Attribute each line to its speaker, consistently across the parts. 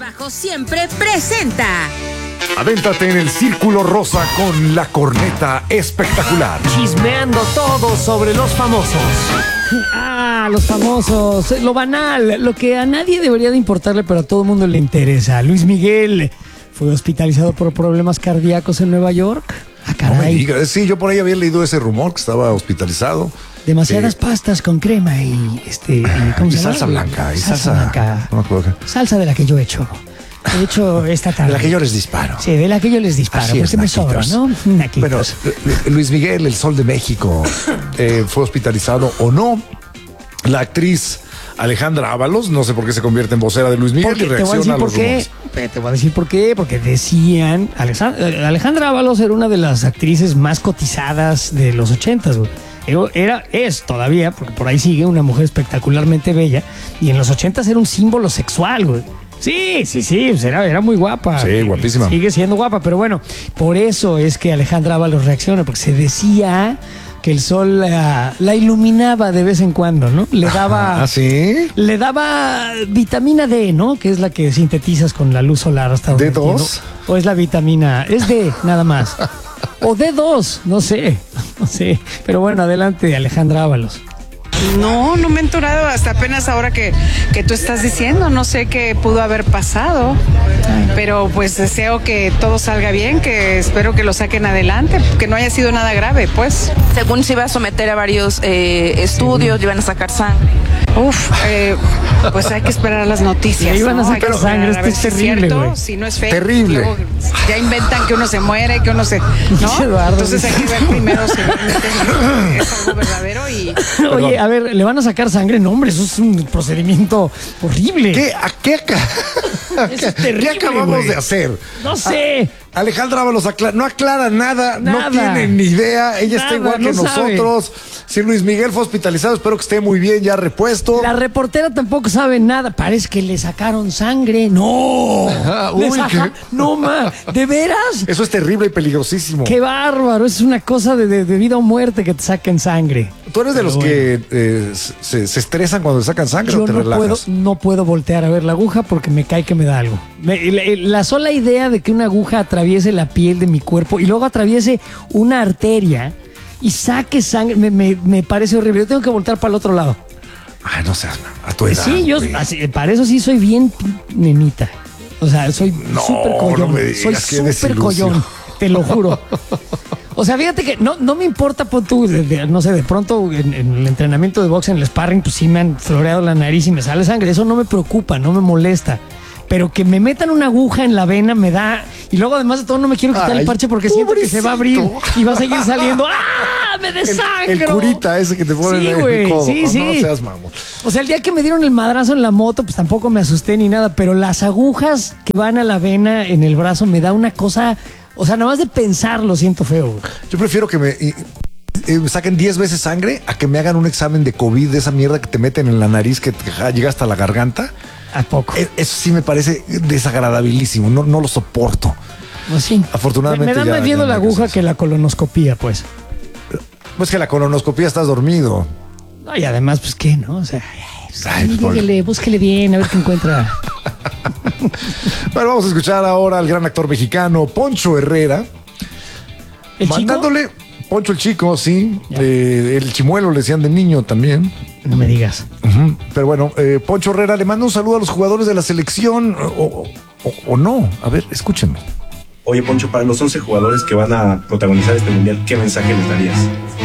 Speaker 1: Bajo Siempre presenta.
Speaker 2: Avéntate en el círculo rosa con la corneta espectacular.
Speaker 3: Chismeando todo sobre los famosos. Los famosos, lo banal, lo que a nadie debería de importarle, pero a todo el mundo le interesa. Luis Miguel fue hospitalizado por problemas cardíacos en Nueva York.
Speaker 2: No me digas. Sí, yo por ahí había leído ese rumor que estaba hospitalizado.
Speaker 3: Demasiadas pastas con crema y ¿cómo se llama?
Speaker 2: Salsa blanca. Y
Speaker 3: salsa blanca.
Speaker 2: No me acuerdo.
Speaker 3: Salsa de la que yo he hecho. De hecho, esta tarde.
Speaker 2: De la que yo les disparo.
Speaker 3: Sí, de la que yo les disparo.
Speaker 2: Así
Speaker 3: Porque
Speaker 2: es,
Speaker 3: me sobra, ¿no? Naquitos.
Speaker 2: Bueno, Luis Miguel, el Sol de México, fue hospitalizado o no. La actriz Alejandra Ábalos, no sé por qué se convierte en vocera de Luis Miguel y reacciona a los rumores.
Speaker 3: Te voy a decir por qué. Porque decían, Alejandra Ábalos era una de las actrices más cotizadas de los 80s, güey. Es todavía, porque por ahí sigue, una mujer espectacularmente bella. Y en los 80s era un símbolo sexual, güey. Sí, pues era muy guapa.
Speaker 2: Sí, guapísima.
Speaker 3: Sigue siendo guapa, pero bueno, por eso es que Alejandra Ábalos reacciona, porque se decía que el sol la iluminaba de vez en cuando, ¿no? Le daba...
Speaker 2: ¿Ah, sí?
Speaker 3: Le daba vitamina D, ¿no? Que es la que sintetizas con la luz solar hasta donde
Speaker 2: ¿D2?
Speaker 3: entiendo. O es la vitamina... Es D, nada más. O D2, no sé. Pero bueno, adelante, Alejandra Ábalos.
Speaker 4: No me he enterado hasta apenas ahora que tú estás diciendo. No sé qué pudo haber pasado, pero pues deseo que todo salga bien, que espero que lo saquen adelante, que no haya sido nada grave, pues.
Speaker 5: Según se iba a someter a varios estudios, le iban a sacar sangre.
Speaker 4: Pues hay que esperar a las noticias.
Speaker 3: Le iban a sacar sangre, esto es terrible, güey.
Speaker 4: Si no es fake,
Speaker 2: terrible.
Speaker 4: Luego ya inventan que uno se muere, que uno se... ¿no? Entonces hay que ver primero si realmente es algo verdadero y...
Speaker 3: Oye, a ver, ¿le van a sacar sangre? No, hombre, eso es un procedimiento horrible.
Speaker 2: ¿Qué
Speaker 3: Eso es terrible,
Speaker 2: ¿Qué acabamos
Speaker 3: güey
Speaker 2: de hacer?
Speaker 3: No sé.
Speaker 2: Alejandra Ábalos no aclara nada, no tiene ni idea. Ella está igual que nosotros. Si Luis Miguel fue hospitalizado, espero que esté muy bien, ya repuesto.
Speaker 3: La reportera tampoco sabe nada. Parece que le sacaron sangre. ¡No! No, ¿de veras?
Speaker 2: Eso es terrible y peligrosísimo.
Speaker 3: ¡Qué bárbaro! Es una cosa de vida o muerte que te saquen sangre.
Speaker 2: ¿Tú eres de los que se estresan cuando le sacan sangre
Speaker 3: Yo
Speaker 2: o te relajas?
Speaker 3: no puedo voltear a ver la aguja porque me cae que me da algo. La sola idea de que una aguja atraviese la piel de mi cuerpo y luego atraviese una arteria y saque sangre, me parece horrible. Yo tengo que voltear para el otro lado.
Speaker 2: Ay, no seas, a tu edad.
Speaker 3: Sí, yo para eso sí soy bien nenita. O sea, soy súper collón.
Speaker 2: No me digas,
Speaker 3: soy súper collón, te lo juro. O sea, fíjate que no me importa, pon tú, no sé, de pronto en el entrenamiento de box, en el sparring, pues sí me han floreado la nariz y me sale sangre. Eso no me preocupa, no me molesta. Pero que me metan una aguja en la vena me da... Y luego, además de todo, no me quiero quitar el parche porque siento que se va a abrir y va a seguir saliendo. ¡Me desangro!
Speaker 2: El curita ese que te ponen en el codo.
Speaker 3: Sí.
Speaker 2: No seas mamón.
Speaker 3: O sea, el día que me dieron el madrazo en la moto, pues tampoco me asusté ni nada. Pero las agujas que van a la vena en el brazo me da una cosa... O sea, nada más de pensarlo siento feo.
Speaker 2: Yo prefiero que me saquen 10 veces sangre a que me hagan un examen de COVID, de esa mierda que te meten en la nariz que llega hasta la garganta.
Speaker 3: ¿A poco?
Speaker 2: Eso sí me parece desagradabilísimo, no lo soporto.
Speaker 3: Pues sí.
Speaker 2: Afortunadamente
Speaker 3: me da más miedo la aguja que la colonoscopía, pues.
Speaker 2: Pues que la colonoscopía estás dormido.
Speaker 3: No, y además, pues qué, ¿no? O sea, búsquele bien, a ver qué encuentra.
Speaker 2: Bueno, vamos a escuchar ahora al gran actor mexicano Poncho Herrera.
Speaker 3: ¿El
Speaker 2: mandándole
Speaker 3: chico?
Speaker 2: Poncho el Chico, sí. El chimuelo le decían de niño también.
Speaker 3: No me digas.
Speaker 2: Pero bueno, Poncho Herrera le manda un saludo a los jugadores de la selección o no. A ver, escúchenme.
Speaker 6: Oye, Poncho, para los 11 jugadores que van a protagonizar este mundial, ¿qué mensaje les darías?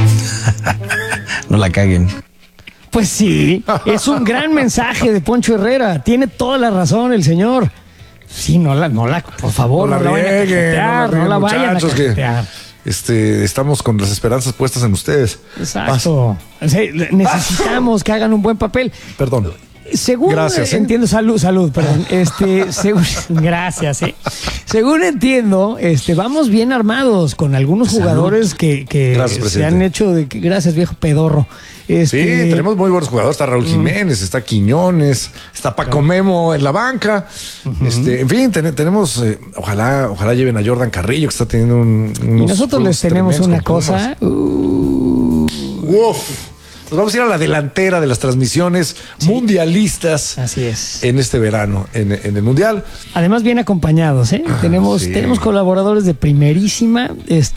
Speaker 7: No la caguen.
Speaker 3: Pues sí, es un gran mensaje de Poncho Herrera. Tiene toda la razón el señor. Sí, por favor, no la vayan a cajetear, no la vayan a cajetear.
Speaker 2: Estamos con las esperanzas puestas en ustedes.
Speaker 3: Exacto. O sea, necesitamos que hagan un buen papel.
Speaker 2: Perdón.
Speaker 3: Según
Speaker 2: gracias,
Speaker 3: entiendo, salud, perdón. Gracias, Según entiendo, vamos bien armados con algunos jugadores que
Speaker 2: gracias,
Speaker 3: se han hecho de gracias, viejo pedorro.
Speaker 2: Sí, tenemos muy buenos jugadores. Está Raúl Jiménez, está Quiñones, está Paco Memo en la banca. En fin, tenemos, ojalá lleven a Jordan Carrillo, que está teniendo
Speaker 3: y nosotros les tenemos una cosa.
Speaker 2: Uf. Nos vamos a ir a la delantera de las transmisiones mundialistas.
Speaker 3: Así es.
Speaker 2: En este verano, en el Mundial.
Speaker 3: Además, bien acompañados, ¿eh? Tenemos colaboradores de primerísima.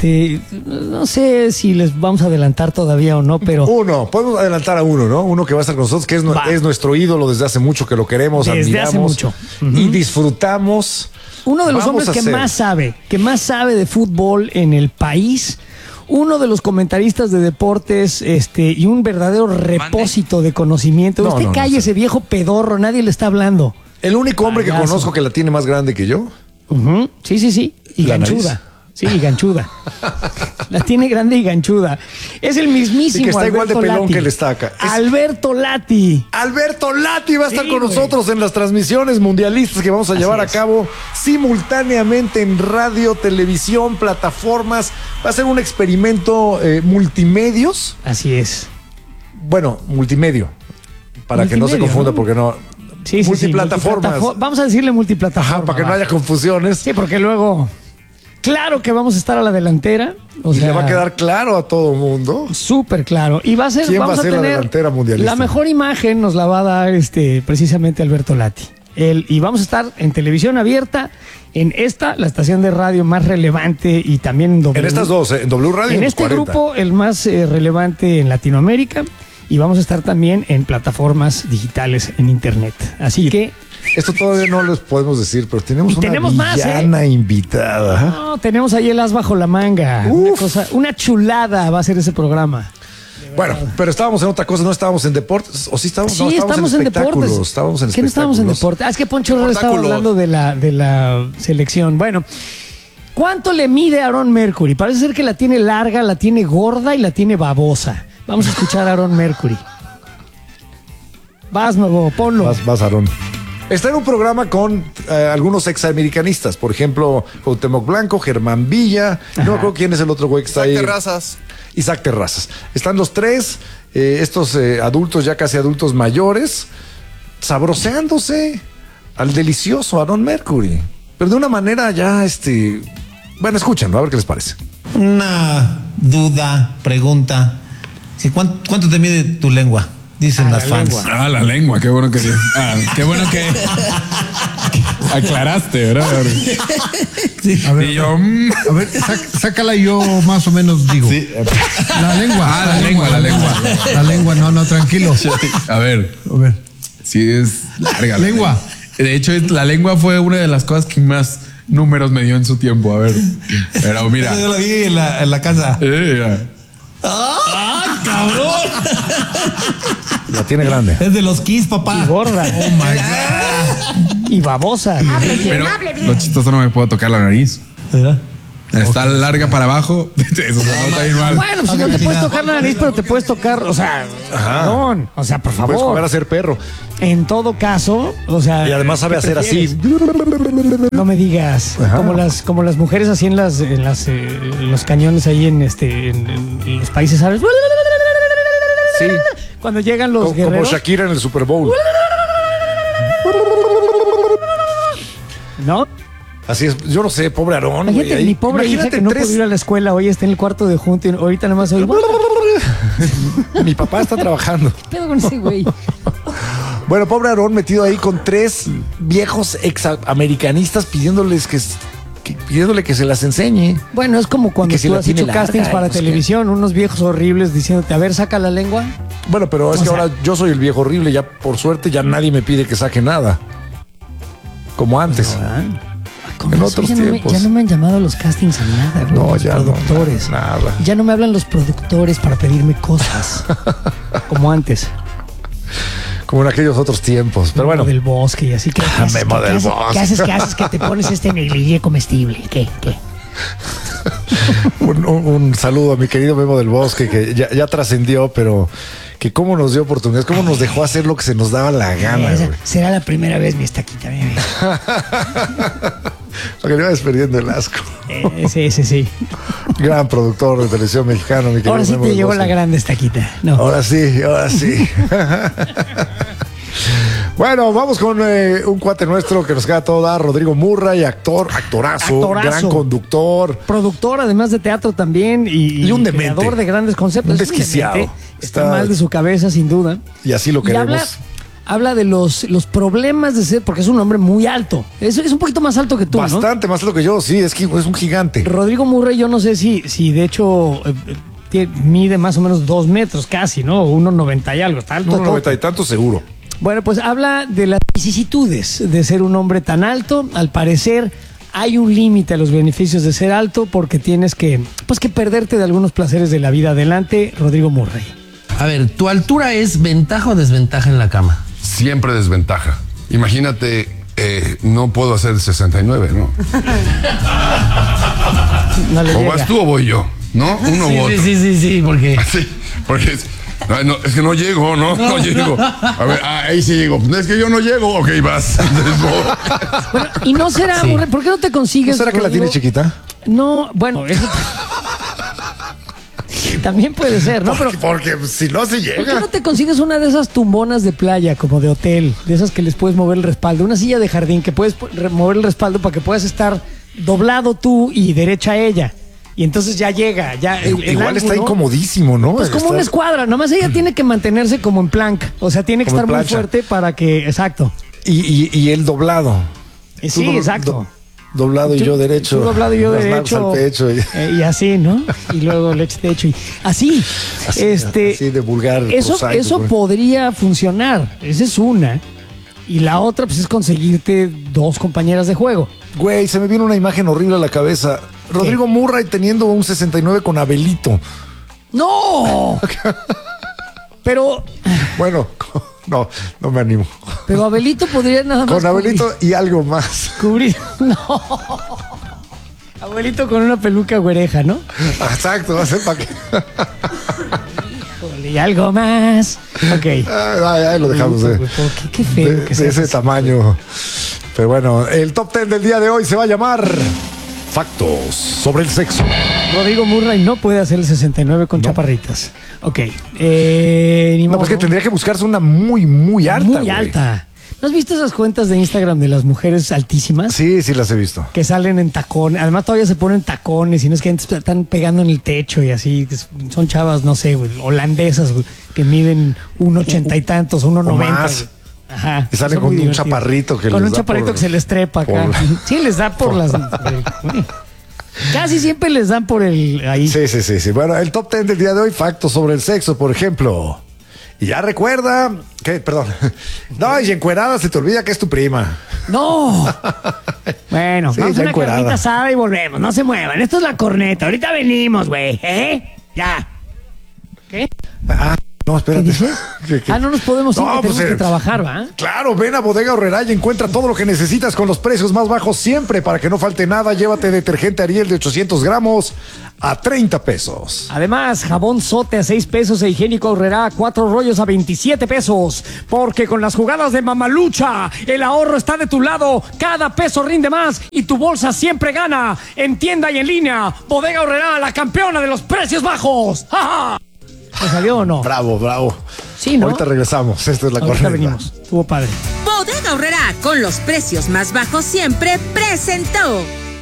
Speaker 3: No sé si les vamos a adelantar todavía o no, pero.
Speaker 2: Podemos adelantar a uno, ¿no? Uno que va a estar con nosotros, que es nuestro ídolo desde hace mucho, que lo queremos,
Speaker 3: desde
Speaker 2: admiramos.
Speaker 3: hace mucho.
Speaker 2: Y disfrutamos.
Speaker 3: Uno de los hombres que más sabe de fútbol en el país. Uno de los comentaristas de deportes, y un verdadero repósito de conocimiento. Usted calle ese viejo pedorro, nadie le está hablando.
Speaker 2: El único hombre que conozco que la tiene más grande que yo.
Speaker 3: Sí. Y ganchuda. Sí, y ganchuda. La tiene grande y ganchuda. Es el mismísimo.
Speaker 2: Y que está
Speaker 3: Alberto
Speaker 2: igual de pelón
Speaker 3: Lati.
Speaker 2: que el estaca.
Speaker 3: Alberto Lati.
Speaker 2: Alberto Lati va a estar con nosotros en las transmisiones mundialistas que vamos a llevar a cabo simultáneamente en radio, televisión, plataformas. Va a ser un experimento multimedios.
Speaker 3: Así es.
Speaker 2: Bueno, multimedio. Para que no se confunda, ¿no? Porque no.
Speaker 3: Sí,
Speaker 2: multiplataformas.
Speaker 3: Vamos a decirle multiplataforma.
Speaker 2: Ajá, para que no haya confusiones.
Speaker 3: Sí, porque luego. Claro que vamos a estar a la delantera.
Speaker 2: Y le va a quedar claro a todo mundo.
Speaker 3: Súper claro. Y va a ser.
Speaker 2: ¿Quién
Speaker 3: vamos
Speaker 2: va a ser
Speaker 3: tener
Speaker 2: la delantera mundialista?
Speaker 3: La mejor imagen nos la va a dar precisamente Alberto Lati. Y vamos a estar en televisión abierta, en la estación de radio más relevante, y también en W.
Speaker 2: En estas dos, en W Radio.
Speaker 3: En este
Speaker 2: 40.
Speaker 3: grupo, el más relevante en Latinoamérica. Y vamos a estar también en plataformas digitales en internet. Así que.
Speaker 2: Esto todavía no les podemos decir, pero tenemos una villana invitada.
Speaker 3: No, tenemos ahí el as bajo la manga. Una chulada va a ser ese programa.
Speaker 2: Bueno, pero estábamos en otra cosa, no estábamos en deportes. ¿O sí estábamos?
Speaker 3: Sí,
Speaker 2: no,
Speaker 3: estábamos en deportes.
Speaker 2: Estábamos en
Speaker 3: ¿Qué no estábamos en deportes? Es que Poncho Herrera estaba hablando de la selección. Bueno, ¿cuánto le mide Aaron Mercury? Parece ser que la tiene larga, la tiene gorda y la tiene babosa. Vamos a escuchar a Aaron Mercury. Vas, nuevo, ponlo.
Speaker 2: Vas, Aaron. Está en un programa con algunos examericanistas, por ejemplo, Cuauhtémoc Blanco, Germán Villa, no me acuerdo quién es el otro güey que está ahí. Isaac Terrazas. Están los tres, estos adultos, ya casi adultos mayores, sabroseándose al delicioso Aaron Mercury, pero de una manera ya, bueno, escúchenlo, a ver qué les parece.
Speaker 7: Una duda, pregunta. ¿Cuánto te mide tu lengua? Dicen las fans.
Speaker 8: La lengua, qué bueno que aclaraste, ¿verdad?
Speaker 9: Sí. A ver, sácala y yo más o menos digo. Sí. La lengua. La lengua, no, tranquilo.
Speaker 8: A ver. Sí, es larga.
Speaker 9: Lengua.
Speaker 8: De hecho, la lengua fue una de las cosas que más números me dio en su tiempo. A ver. Pero mira.
Speaker 7: Yo lo vi en la casa.
Speaker 8: Mira.
Speaker 7: ¡Ah, cabrón!
Speaker 2: La tiene grande.
Speaker 7: Es de los Kiss, papá.
Speaker 3: Y gorda.
Speaker 7: Oh my God.
Speaker 3: Y babosa.
Speaker 8: Pero lo chistoso, no me puedo tocar la nariz.
Speaker 7: ¿Verdad?
Speaker 8: Está larga para abajo. Eso se nota bien mal.
Speaker 3: Bueno, si no te puedes tocar la nariz, pero te puedes tocar, perdón. O sea, por favor.
Speaker 2: Puedes jugar a ser perro.
Speaker 3: En todo caso, y
Speaker 2: además sabe hacer así.
Speaker 3: No me digas. Como las mujeres así en los cañones ahí en los países árabes.
Speaker 2: Sí.
Speaker 3: Cuando llegan los guerreros.
Speaker 2: Como Shakira en el Super Bowl.
Speaker 3: ¿No?
Speaker 2: Así es, yo no sé, pobre Aarón.
Speaker 3: Imagínate, mi pobre hija que no pudo ir a la escuela hoy está en el cuarto de junto y ahorita nada más oí.
Speaker 2: Mi papá está trabajando.
Speaker 3: ¿Qué pedo con ese güey?
Speaker 2: Bueno, pobre Aarón metido ahí con tres viejos examericanistas pidiéndole que se las enseñe.
Speaker 3: Bueno, es como cuando tú has hecho castings para televisión, unos viejos horribles diciéndote, a ver, saca la lengua.
Speaker 2: Bueno, pero es que ahora yo soy el viejo horrible, ya por suerte ya nadie me pide que saque nada. Como antes. En otros tiempos.
Speaker 3: Ya no me han llamado a los castings a nada, güey.
Speaker 2: No, ya
Speaker 3: productores.
Speaker 2: No, nada.
Speaker 3: Ya no me hablan los productores para pedirme cosas. Como antes.
Speaker 2: Como en aquellos otros tiempos. Pero bueno.
Speaker 3: Memo del Bosque y así que.
Speaker 2: Memo del Bosque.
Speaker 3: ¿Qué haces? Que te pones negligé comestible. ¿Qué?
Speaker 2: Un saludo a mi querido Memo del Bosque, que ya trascendió, pero que cómo nos dio oportunidades, cómo nos dejó hacer lo que se nos daba la gana.
Speaker 3: Será la primera vez, mi estaquita.
Speaker 2: Porque le iba perdiendo el asco.
Speaker 3: Sí.
Speaker 2: Gran productor de televisión mexicano, mi querido
Speaker 3: Ahora sí
Speaker 2: Memo
Speaker 3: te
Speaker 2: del
Speaker 3: llegó
Speaker 2: Bosque.
Speaker 3: la grande estaquita. No.
Speaker 2: Ahora sí. Bueno, vamos con un cuate nuestro que nos queda todo dar, Rodrigo Murray, actorazo, gran conductor.
Speaker 3: Productor, además de teatro también, y
Speaker 2: un demente.
Speaker 3: Creador de grandes conceptos.
Speaker 2: Un desquiciado.
Speaker 3: Está mal de su cabeza, sin duda.
Speaker 2: Y así lo queremos.
Speaker 3: Habla de los problemas de ser, porque es un hombre muy alto. Es un poquito más alto que tú,
Speaker 2: Bastante más alto que yo, sí, es un gigante.
Speaker 3: Rodrigo Murray, yo no sé si de hecho mide más o menos 2 metros casi, ¿no? 1,90 y algo. Está alto.
Speaker 2: 1,90 y tanto seguro.
Speaker 3: Bueno, pues habla de las vicisitudes de ser un hombre tan alto. Al parecer hay un límite a los beneficios de ser alto porque tienes que perderte de algunos placeres de la vida. Adelante, Rodrigo Murray.
Speaker 10: A ver, ¿tu altura es ventaja o desventaja en la cama?
Speaker 11: Siempre desventaja. Imagínate, no puedo hacer 69, ¿no? ¿O vas tú o voy yo? ¿No? Uno u otro.
Speaker 10: Sí, porque...
Speaker 11: Sí, porque es que no llego, ¿no? No llego. A ver, ahí sí llego. Es que yo no llego. Ok, vas.
Speaker 3: Bueno, y no será, ¿por qué no te consigues?
Speaker 2: ¿No será que la tiene chiquita?
Speaker 3: No, bueno, eso también puede ser, ¿no?
Speaker 2: Porque si no se llega.
Speaker 3: ¿Por qué no te consigues una de esas tumbonas de playa, como de hotel, de esas que les puedes mover el respaldo, una silla de jardín que puedes mover el respaldo para que puedas estar doblado tú y derecha ella? Y entonces ya llega, el
Speaker 2: igual está incomodísimo, ¿no?
Speaker 3: Pues como una escuadra, nomás ella tiene que mantenerse como en plank, o sea, tiene que estar muy fuerte para que, exacto.
Speaker 2: Y el doblado.
Speaker 3: Sí, exacto.
Speaker 2: Doblado y yo derecho.
Speaker 3: Tú doblado y yo derecho.
Speaker 2: Al pecho.
Speaker 3: Y así, ¿no? Y luego leche de hecho. Así
Speaker 2: de vulgar.
Speaker 3: Eso podría funcionar. Esa es una. Y la otra, pues, es conseguirte 2 compañeras de juego.
Speaker 2: Güey, se me viene una imagen horrible a la cabeza. Rodrigo Murray teniendo un 69 con Abelito.
Speaker 3: ¡No! Pero...
Speaker 2: Bueno, no me animo.
Speaker 3: Pero Abelito podría nada más...
Speaker 2: Con Abelito y algo más.
Speaker 3: Cubrir... No. Abuelito con una peluca güereja, ¿no?
Speaker 2: Exacto, va a ser para que...
Speaker 3: Híjole, y algo más. Ok.
Speaker 2: Ahí lo dejamos
Speaker 3: Qué feo
Speaker 2: de ese tamaño. Pero bueno, el top 10 del día de hoy se va a llamar Factos sobre el sexo.
Speaker 3: Rodrigo Murray no puede hacer el 69 con chaparritas. Ok.
Speaker 2: No, pues que tendría que buscarse una muy, muy alta.
Speaker 3: Muy alta. ¿No has visto esas cuentas de Instagram de las mujeres altísimas?
Speaker 2: Sí, las he visto.
Speaker 3: Que salen en tacones. Además, todavía se ponen tacones y no es que están pegando en el techo y así. Son chavas, no sé, güey, holandesas, güey, que miden 1,80 y tantos, 1,90.
Speaker 2: Más.
Speaker 3: Ajá.
Speaker 2: Y salen con un chaparrito que
Speaker 3: con un chaparrito que se les trepa acá. Sí, les da por las... Casi siempre les dan por el... ahí.
Speaker 2: Sí. Bueno, el top 10 del día de hoy, factos sobre el sexo, por ejemplo. Y ya recuerda... ¿Qué? Perdón. No, y encuerada se te olvida que es tu prima.
Speaker 3: ¡No! Bueno,
Speaker 2: sí,
Speaker 3: vamos a una
Speaker 2: encuerada.
Speaker 3: carnita asada y volvemos. No se muevan. Esto es la corneta. Ahorita venimos, güey. Ya. ¿Qué?
Speaker 2: No, espérate.
Speaker 3: ¿Qué dices? No nos podemos ir, tenemos que trabajar, ¿va?
Speaker 2: Claro, ven a Bodega Aurrerá y encuentra todo lo que necesitas con los precios más bajos siempre. Para que no falte nada, llévate detergente Ariel de 800 gramos a 30 pesos.
Speaker 3: Además, jabón Sote a 6 pesos e higiénico Aurrerá 4 rollos a 27 pesos. Porque con las jugadas de Mamalucha, el ahorro está de tu lado. Cada peso rinde más y tu bolsa siempre gana. En tienda y en línea, Bodega Aurrerá, la campeona de los precios bajos. ¡Ja, ja! ¿Te salió o no?
Speaker 2: Bravo.
Speaker 3: Sí, ¿no?
Speaker 2: Ahorita regresamos. Esta es la
Speaker 3: Ahorita
Speaker 2: corneta.
Speaker 3: venimos. Estuvo padre.
Speaker 1: Bodega Aurrerá, con los precios más bajos siempre, presentó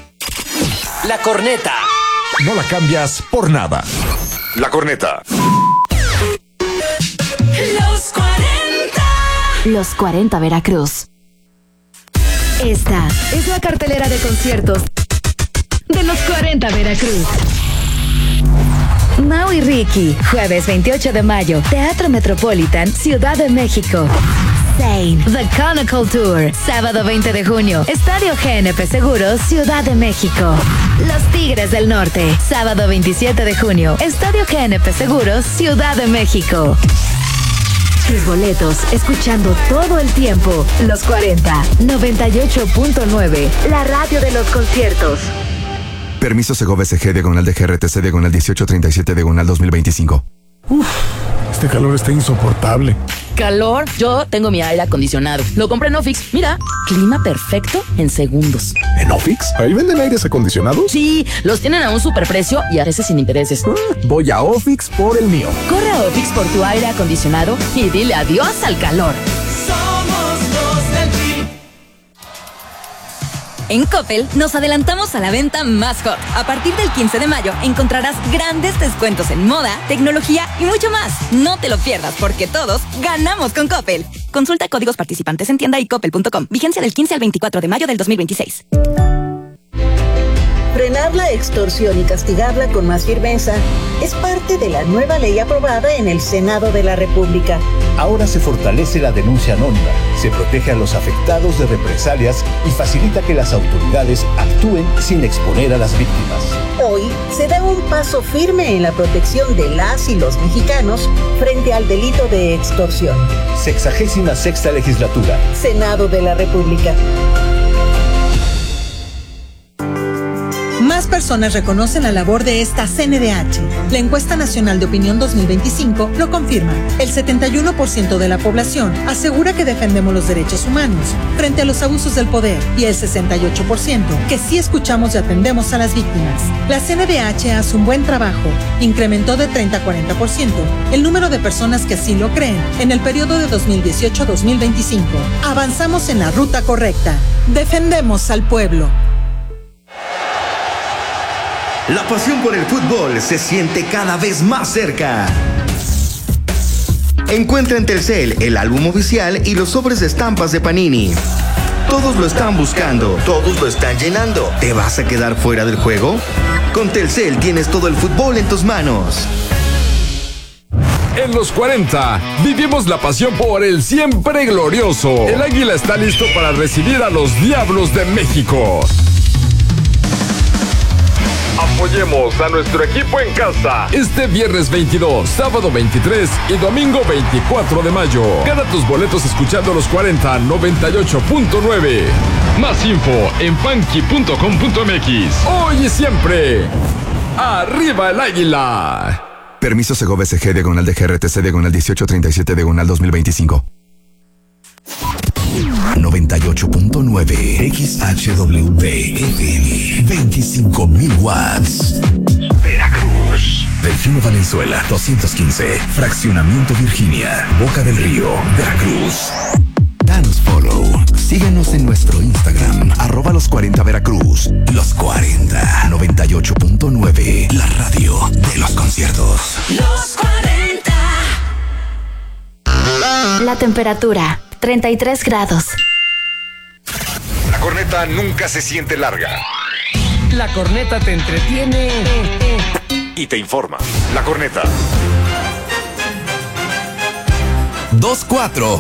Speaker 12: La Corneta.
Speaker 2: No la cambias por nada. La Corneta.
Speaker 13: Los 40 Veracruz. Esta es la cartelera de conciertos de los 40 Veracruz. Mau y Ricky, jueves 28 de mayo, Teatro Metropolitan, Ciudad de México. Zayn, The Conical Tour, sábado 20 de junio, Estadio GNP Seguros, Ciudad de México. Los Tigres del Norte, sábado 27 de junio, Estadio GNP Seguros, Ciudad de México. Tus boletos, escuchando todo el tiempo, los 40, 98.9, la radio de los conciertos.
Speaker 14: Permiso Segov SG diagonal de GRTC diagonal 1837 diagonal 2025.
Speaker 9: Este calor está insoportable.
Speaker 5: ¿Calor? Yo tengo mi aire acondicionado. Lo compré en Ofix. Mira, clima perfecto en segundos.
Speaker 9: ¿En Ofix? ¿Ahí venden aires acondicionados?
Speaker 5: Sí, los tienen a un superprecio y a veces sin intereses.
Speaker 9: Voy a Ofix por el mío.
Speaker 5: Corre a Ofix por tu aire acondicionado y dile adiós al calor.
Speaker 12: Somos
Speaker 15: En Coppel nos adelantamos a la venta más hot. A partir del 15 de mayo encontrarás grandes descuentos en moda, tecnología y mucho más. No te lo pierdas porque todos ganamos con Coppel. Consulta códigos participantes en tienda y coppel.com. Vigencia del 15 al 24 de mayo del 2026.
Speaker 16: Frenar la extorsión y castigarla con más firmeza es parte de la nueva ley aprobada en el Senado de la República.
Speaker 17: Ahora se fortalece la denuncia anónima, se protege a los afectados de represalias y facilita que las autoridades actúen sin exponer a las víctimas.
Speaker 16: Hoy se da un paso firme en la protección de las y los mexicanos frente al delito de extorsión.
Speaker 17: 66ª Legislatura.
Speaker 16: Senado de la República.
Speaker 18: Más personas reconocen la labor de esta CNDH. La encuesta nacional de opinión 2025 lo confirma. El 71% de la población asegura que defendemos los derechos humanos frente a los abusos del poder y el 68% que sí escuchamos y atendemos a las víctimas. La CNDH hace un buen trabajo. Incrementó de 30 a 40% el número de personas que así lo creen en el periodo de 2018-2025. Avanzamos en la ruta correcta. Defendemos al pueblo.
Speaker 19: La pasión por el fútbol se siente cada vez más cerca. Encuentra en Telcel el álbum oficial y los sobres de estampas de Panini. Todos lo están buscando, todos lo están llenando. ¿Te vas a quedar fuera del juego? Con Telcel tienes todo el fútbol en tus manos.
Speaker 20: En los 40, vivimos la pasión por el siempre glorioso. El Águila está listo para recibir a los Diablos de México. Apoyemos a nuestro equipo en casa. Este viernes 22, sábado 23 y domingo 24 de mayo. Gana tus boletos escuchando los 40 98.9. Más info en funky.com.mx. Hoy y siempre, ¡arriba el Águila!
Speaker 14: Permiso Segov SG diagonal de GRTC diagonal 1837 diagonal 2025. 98.9 XHWB FM 25.000 watts. Veracruz. Delfino Valenzuela 215. Fraccionamiento Virginia. Boca del Río, Veracruz. Danos follow. Síguenos en nuestro Instagram, @los40 Veracruz. Los 40 98.9. La radio de los conciertos.
Speaker 13: Los 40. La temperatura 33 grados.
Speaker 20: La corneta nunca se siente larga.
Speaker 3: La corneta te entretiene
Speaker 20: Y te informa. La corneta.
Speaker 14: 2-4.